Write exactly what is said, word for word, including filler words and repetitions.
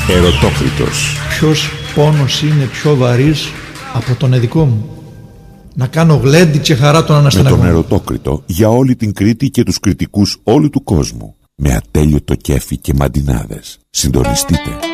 Ερωτόκριτος. Ποιος πόνος είναι πιο βαρύς από τον εδικό μου? Να κάνω γλέντι και χαρά τον αναστεναγμό. Με τον Ερωτόκριτο για όλη την Κρήτη και τους κριτικούς όλου του κόσμου. Με ατέλειωτο κέφι και μαντινάδες. Συντονιστείτε.